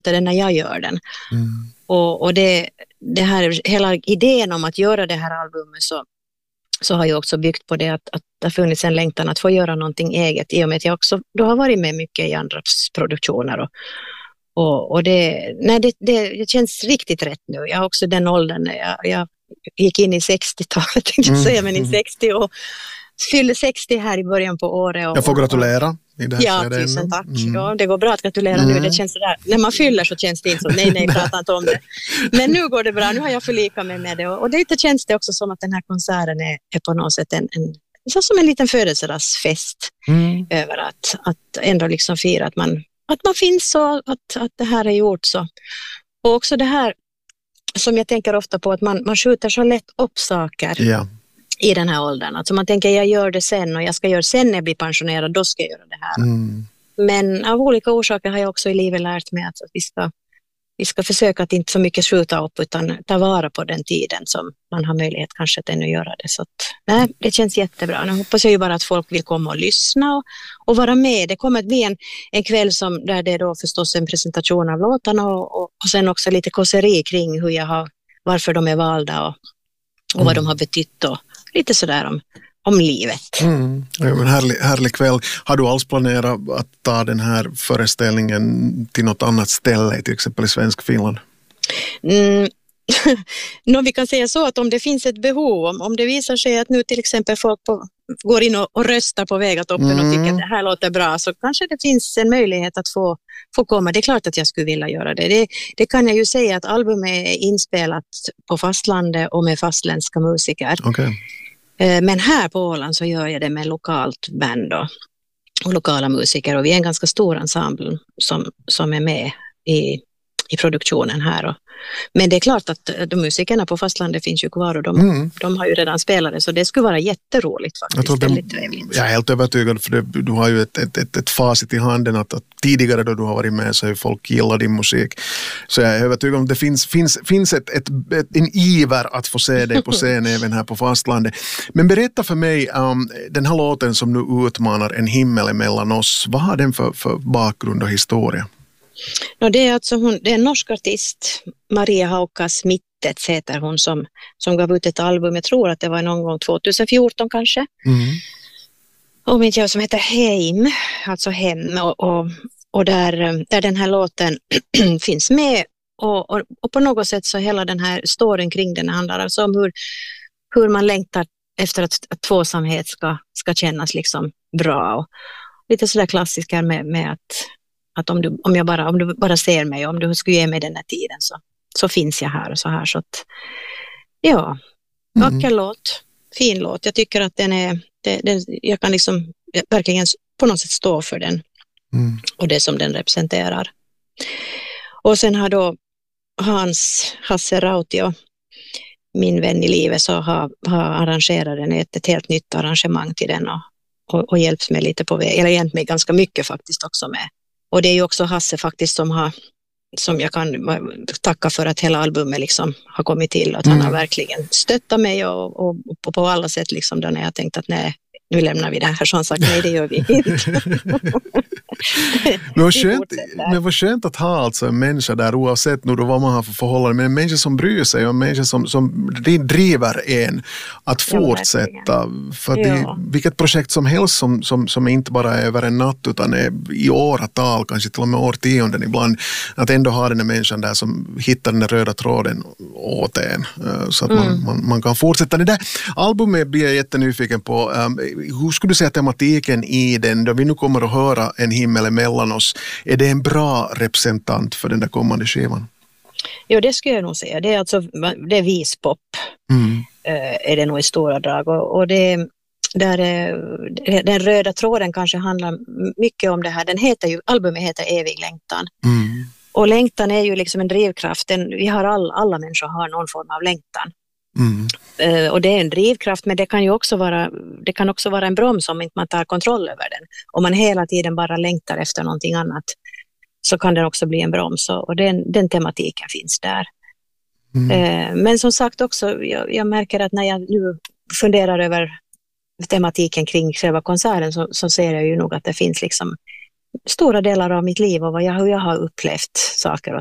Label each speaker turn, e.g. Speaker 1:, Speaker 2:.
Speaker 1: den när jag gör den.
Speaker 2: Mm.
Speaker 1: Och det här, hela idén om att göra det här albumet så har jag också byggt på det att det har funnits en längtan att få göra någonting eget, i och med att jag också då har varit med mycket i andras produktioner och det känns riktigt rätt nu. Jag har också den åldern när jag gick in i 60-talet, tänkte jag säga, men i 60 och fyllde 60 här i början på året.
Speaker 2: Jag får gratulera.
Speaker 1: Ja, tusen tack. Ja, det går bra att gratulera nu. Det känns sådär, när man fyller så känns det inte som, nej, prata inte om det. Men nu går det bra, nu har jag förlikat mig med det. Och det känns det också som att den här konserten är på något sätt så som en liten födelsedagsfest över att ändå liksom fira att man finns så, att det här är gjort så. Och också det här som jag tänker ofta på, att man skjuter så lätt upp saker.
Speaker 2: Ja. I
Speaker 1: den här åldern. Alltså man tänker jag gör det sen och jag ska göra sen när jag blir pensionerad, då ska jag göra det här. Men av olika orsaker har jag också i livet lärt mig att vi ska försöka att inte för mycket skjuta upp, utan ta vara på den tiden som man har möjlighet kanske att ännu göra det. Så att, det känns jättebra. Nu hoppas jag ju bara att folk vill komma och lyssna och vara med. Det kommer att bli en kväll där det är då förstås en presentation av låtarna och sen också lite kåseri kring varför de är valda och vad de har betytt och lite sådär om livet.
Speaker 2: Ja, men härlig kväll. Har du alls planerat att ta den här föreställningen till något annat ställe, till exempel i svensk Finland?
Speaker 1: Vi kan säga så att om det finns ett behov, om det visar sig att nu till exempel folk går in och röstar på Vegatoppen och tycker att det här låter bra, så kanske det finns en möjlighet att få komma. Det är klart att jag skulle vilja göra det. Det kan jag ju säga att albumet är inspelat på fastlandet och med fastländska musiker.
Speaker 2: Okay.
Speaker 1: Men här på Åland så gör jag det med lokalt band och lokala musiker, och vi är en ganska stor ensemble som är med i produktionen här. Men det är klart att de musikerna på fastlandet finns ju kvar och de har ju redan spelat det, så det skulle vara jätteroligt faktiskt. Väldigt trevligt.
Speaker 2: Jag är helt övertygad, för du har ju ett facit i handen att tidigare då du har varit med så har folk gillat din musik. Så jag är övertygad om att det finns en iver att få se dig på scen även här på fastlandet. Men berätta för mig, den här låten som nu utmanar En himmel emellan oss, vad har den för bakgrund och historia?
Speaker 1: Det är alltså det är en norsk artist, Maria Haukas Mittet heter hon, som gav ut ett album, jag tror att det var någon gång 2014 kanske. Och jag som heter Heim, alltså hem, och där den här låten finns med och på något sätt så hela den här storyn kring den handlar alltså om hur man längtar efter att tvåsamhet ska kännas liksom bra, och lite sådär klassiskt här med att om du bara ser mig, om du skulle ge mig den här tiden så finns jag här och så här. Så att, ja, vacker låt, fin låt. Jag tycker att jag kan liksom verkligen på något sätt stå för den och det som den representerar. Och sen har då Hasse Rautio, min vän i livet, så har arrangerat ett helt nytt arrangemang till den och hjälpt mig lite på väg, eller hjälpt mig ganska mycket faktiskt också med. Och det är ju också Hasse faktiskt som jag kan tacka för att hela albumet liksom har kommit till. Att han har verkligen stöttat mig och på alla sätt liksom, då när jag tänkt att nej, nu lämnar vi det här. Så han sagt nej, det gör vi inte.
Speaker 2: Men vad skönt att ha alltså en människa där, oavsett nu då vad man har för förhållande, men en människa som bryr sig och en människa som driver en att fortsätta. För vilket projekt som helst som inte bara är över en natt utan är i åratal, kanske till och med årtionden ibland, att ändå ha den här människan där som hittar den där röda tråden åt en så att man kan fortsätta. Det där albumet blir jag jättenyfiken på. Hur skulle du säga tematiken i den, då vi nu kommer att höra En himmel emellan oss, är det en bra representant för den där kommande skivan?
Speaker 1: Jo, det skulle jag nog säga. Det är vispop. Är det nog i stora drag. Och den röda tråden kanske handlar mycket om det här. Albumet heter Evig längtan. Och längtan är ju liksom en drivkraft. Vi har alla människor har någon form av längtan. Och det är en drivkraft, men det kan också vara en broms om inte man tar kontroll över den. Om man hela tiden bara längtar efter någonting annat så kan det också bli en broms, och den tematiken finns där. Men som sagt också, jag märker att när jag nu funderar över tematiken kring själva konserten så ser jag ju nog att det finns liksom stora delar av mitt liv och hur jag har upplevt saker och